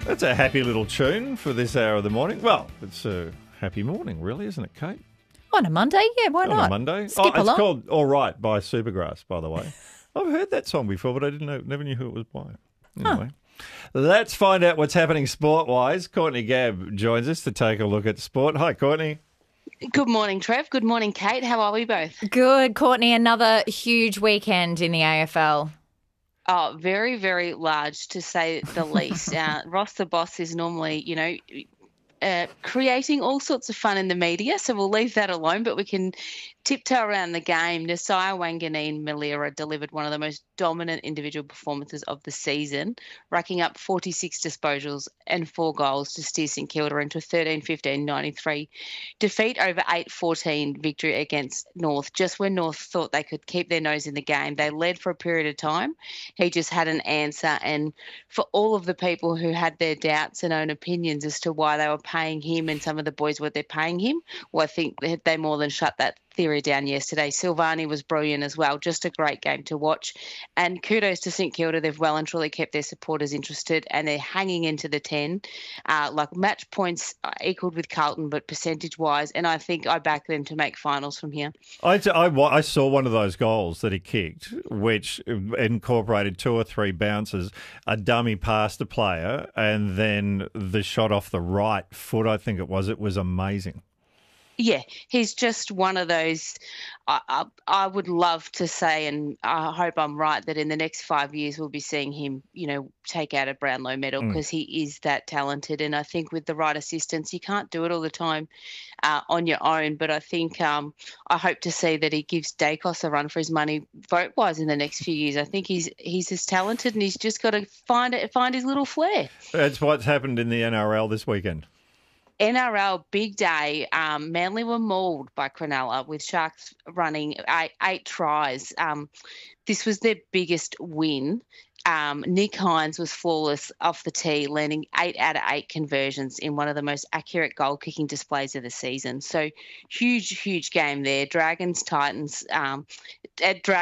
That's a happy little tune for this hour of the morning. Well, it's a happy morning, really, isn't it, Kate? On a Monday? Yeah, why not? On a Monday. Skip along. It's called All Right by Supergrass, by the way. I've heard that song before, but I never knew who it was by. Anyway, let's find out what's happening sport-wise. Courtney Gabb joins us to take a look at sport. Hi, Courtney. Good morning, Trev. Good morning, Kate. How are we both? Good, Courtney. Another huge weekend in the AFL. Oh, very, very large, to say the least. Ross the Boss is normally, creating all sorts of fun in the media, so we'll leave that alone, but we can tiptoe around the game. Nasiah Wanganeen-Milera delivered one of the most dominant individual performances of the season, racking up 46 disposals and 4 goals to steer St Kilda into a 13-15-93 defeat over 8-14 victory against North, just when North thought they could keep their nose in the game. They led for a period of time. He just had an answer, and for all of the people who had their doubts and own opinions as to why they were paying him and some of the boys what they're paying him, well, I think they more than shut that theory down yesterday. Silvani was brilliant as well. Just a great game to watch. And kudos to St Kilda. They've well and truly kept their supporters interested, and they're hanging into the 10. Match points equaled with Carlton, but percentage-wise, and I think I back them to make finals from here. I saw one of those goals that he kicked, which incorporated 2 or 3 bounces, a dummy past the player, and then the shot off the right foot, I think it was. It was amazing. Yeah, he's just one of those. I would love to say, and I hope I'm right, that in the next 5 years we'll be seeing him, take out a Brownlow medal, because he is that talented. And I think with the right assistance, you can't do it all the time on your own. But I think I hope to see that he gives Dacos a run for his money vote-wise in the next few years. I think he's as talented, and he's just got to find his little flair. That's what's happened in the NRL this weekend. NRL, big day. Manly were mauled by Cronulla, with Sharks running 8 tries. This was their biggest win. Nick Hines was flawless off the tee, landing 8 out of 8 conversions in one of the most accurate goal-kicking displays of the season. So huge, huge game there. Dragons, Titans.